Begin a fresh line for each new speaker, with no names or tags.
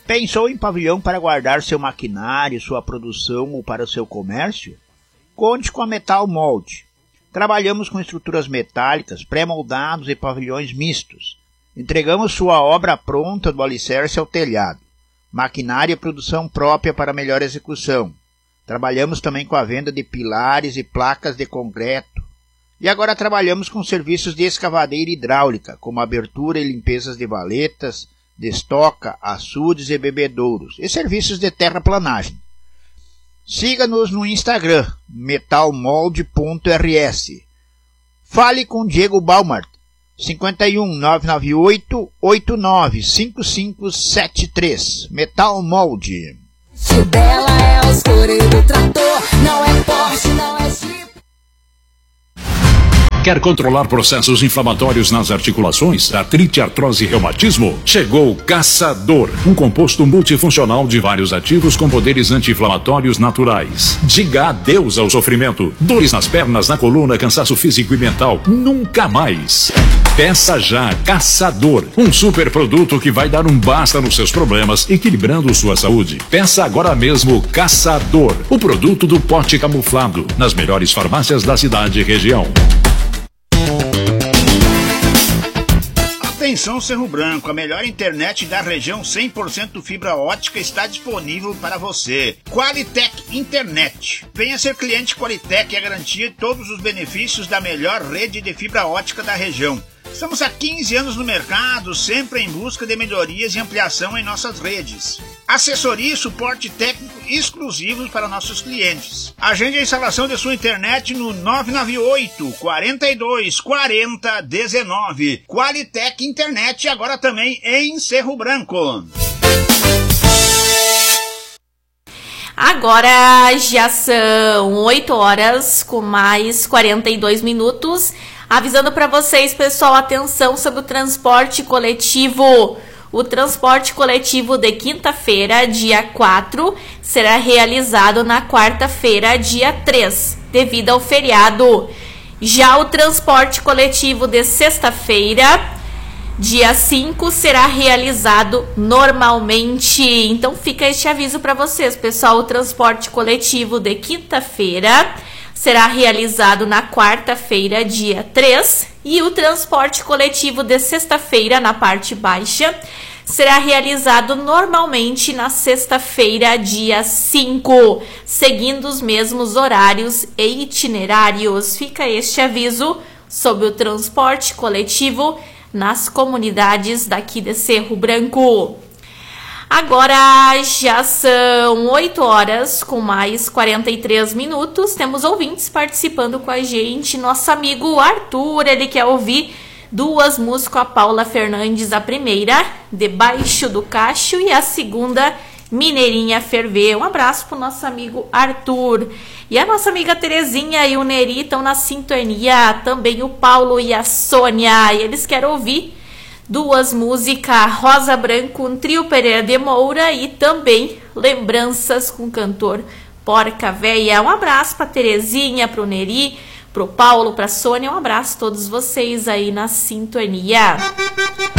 Pensou em pavilhão para guardar seu maquinário, sua produção ou para o seu comércio? Conte com a Metal Mold. Trabalhamos com estruturas metálicas, pré-moldados e pavilhões mistos. Entregamos sua obra pronta do alicerce ao telhado. Maquinário e produção própria para melhor execução. Trabalhamos também com a venda de pilares e placas de concreto. E agora trabalhamos com serviços de escavadeira hidráulica, como abertura e limpezas de valetas, destoca, açudes e bebedouros, e serviços de terraplanagem. Siga-nos no Instagram, metalmold.rs. Fale com Diego Baumart, 51 998 89 5573. Metal Mold.
O dela é o escolher do trator, não é Porsche, não é Jeep.
Quer controlar processos inflamatórios nas articulações, artrite, artrose e reumatismo? Chegou o Caçador, um composto multifuncional de vários ativos com poderes anti-inflamatórios naturais. Diga adeus ao sofrimento. Dores nas pernas, na coluna, cansaço físico e mental. Nunca mais. Peça já Caçador, um super produto que vai dar um basta nos seus problemas, equilibrando sua saúde. Peça agora mesmo Caçador, o produto do pote camuflado, nas melhores farmácias da cidade e região.
Atenção Cerro Branco, a melhor internet da região 100% fibra ótica está disponível para você. Qualitec Internet. Venha ser cliente Qualitec e a garantia de todos os benefícios da melhor rede de fibra ótica da região. Estamos há 15 anos no mercado, sempre em busca de melhorias e ampliação em nossas redes. Assessoria e suporte técnico exclusivos para nossos clientes. Agende a instalação de sua internet no 998 42 40 19. Qualitec Internet, agora também em Cerro Branco.
Agora já são 8 horas com mais 42 minutos. Avisando para vocês, pessoal, atenção sobre o transporte coletivo. O transporte coletivo de quinta-feira, dia 4, será realizado na quarta-feira, dia 3, devido ao feriado. Já o transporte coletivo de sexta-feira, dia 5, será realizado normalmente. Então fica este aviso para vocês, pessoal. O transporte coletivo de quinta-feira será realizado na quarta-feira, dia 3, e o transporte coletivo de sexta-feira, na parte baixa, será realizado normalmente na sexta-feira, dia 5, seguindo os mesmos horários e itinerários. Fica este aviso sobre o transporte coletivo nas comunidades daqui de Cerro Branco. Agora já são 8 horas com mais 43 minutos. Temos ouvintes participando com a gente. Nosso amigo Arthur, ele quer ouvir duas músicas com a Paula Fernandes. A primeira, Debaixo do Cacho, e a segunda, Mineirinha Ferver. Um abraço pro nosso amigo Arthur. E a nossa amiga Terezinha e o Neri estão na sintonia. Também o Paulo e a Sônia. E eles querem ouvir duas músicas, Rosa Branca com Trio Pereira de Moura e também Lembranças com o cantor Porca Véia. Um abraço pra Terezinha, pro Neri, pro Paulo, pra Sônia. Um abraço a todos vocês aí na sintonia.